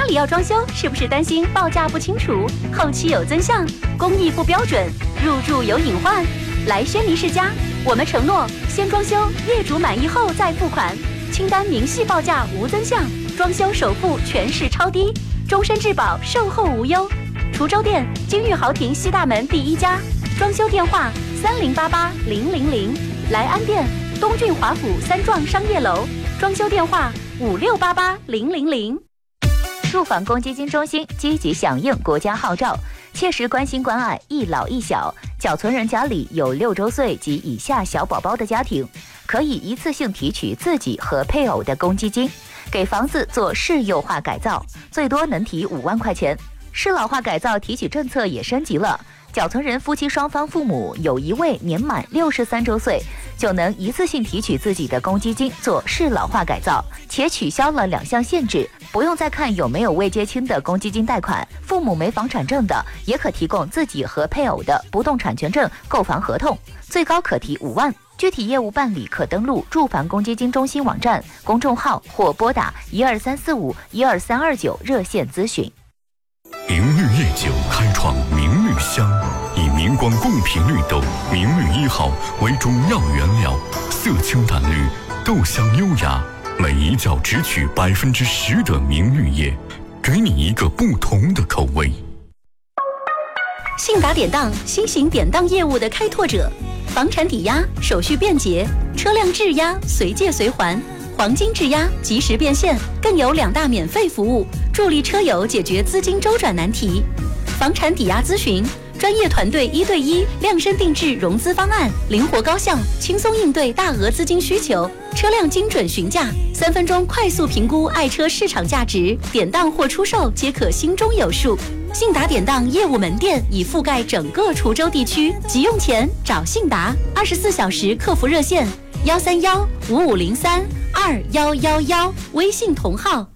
家里要装修，是不是担心报价不清楚，后期有增项，工艺不标准，入住有隐患？来轩尼诗家，我们承诺先装修，业主满意后再付款，清单明细报价无增项，装修首付全是超低，终身质保，售后无忧。滁州店金玉豪庭西大门第1家，装修电话30880000，来安店东郡华府3幢商业楼，装修电话56880000。 住房公积金中心积极响应国家号召，切实关心关爱一老一小。缴存人家里有6周岁及以下小宝宝的家庭，可以一次性提取自己和配偶的公积金，给房子做适幼化改造，最多能提5万块钱。适老化改造提取政策也升级了，缴存人夫妻双方父母有一位年满63周岁，就能一次性提取自己的公积金做适老化改造，且取消了2项限制，不用再看有没有未结清的公积金贷款，父母没房产证的也可提供自己和配偶的不动产权证、购房合同，最高可提5万。具体业务办理可登录住房公积金中心网站、公众号或拨打12345 12329热线咨询。 明绿夜酒开创明绿香，以明光贡品绿豆明绿1号为主要原料，色清淡绿，豆香优雅，每一窖只取10%的明绿叶，给你一个不同的口味。 信达典当，新型典当业务的开拓者，房产抵押手续便捷，车辆质押随借随还，黄金质押及时变现，更有2大免费服务，助力车友解决资金周转难题。房产抵押咨询，专业团队1对1量身定制融资方案，灵活高效，轻松应对大额资金需求。车辆精准询价，3分钟快速评估爱车市场价值，典当或出售皆可心中有数。信达典当业务门店已覆盖整个滁州地区，急用钱找信达，24小时客服热线13155032111，微信同号